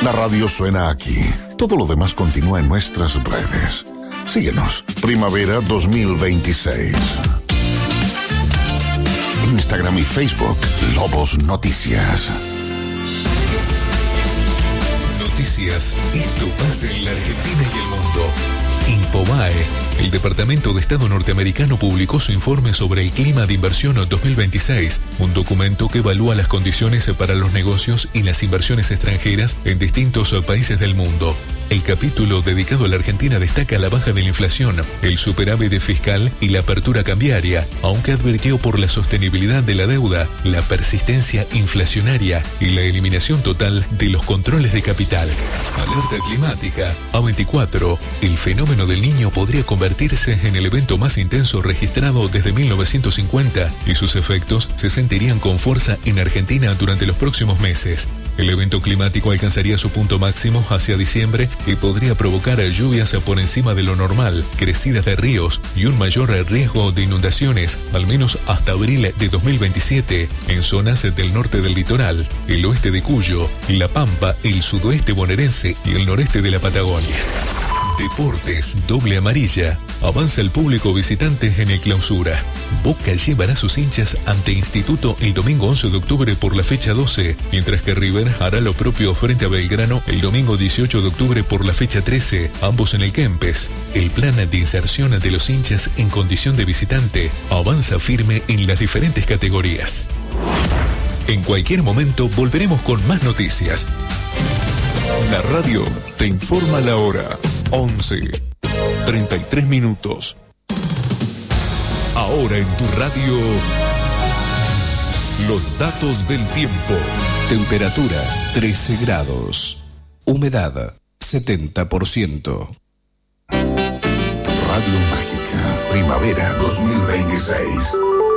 La radio suena aquí. Todo lo demás continúa en nuestras redes. Síguenos. Primavera 2026. Instagram y Facebook. Lobos Noticias. Noticias. Esto pasa en la Argentina y el mundo. Infobae, el Departamento de Estado norteamericano, publicó su informe sobre el clima de inversión 2026, un documento que evalúa las condiciones para los negocios y las inversiones extranjeras en distintos países del mundo. El capítulo dedicado a la Argentina destaca la baja de la inflación, el superávit fiscal y la apertura cambiaria, aunque advirtió por la sostenibilidad de la deuda, la persistencia inflacionaria y la eliminación total de los controles de capital. Alerta climática. A24. El fenómeno del Niño podría convertirse en el evento más intenso registrado desde 1950 y sus efectos se sentirían con fuerza en Argentina durante los próximos meses. El evento climático alcanzaría su punto máximo hacia diciembre y podría provocar lluvias por encima de lo normal, crecidas de ríos y un mayor riesgo de inundaciones, al menos hasta abril de 2027, en zonas del norte del litoral, el oeste de Cuyo, La Pampa, el sudoeste bonaerense y el noreste de la Patagonia. Deportes, doble amarilla. Avanza el público visitante en el clausura. Boca llevará a sus hinchas ante Instituto el domingo 11 de octubre por la fecha 12, mientras que River hará lo propio frente a Belgrano el domingo 18 de octubre por la fecha 13, ambos en el Kempes. El plan de inserción de los hinchas en condición de visitante avanza firme en las diferentes categorías. En cualquier momento volveremos con más noticias. La radio te informa la hora. 11:33 minutos. Ahora en tu radio, los datos del tiempo. Temperatura 13 grados. Humedad 70%. Radio Mágica. Primavera 2026.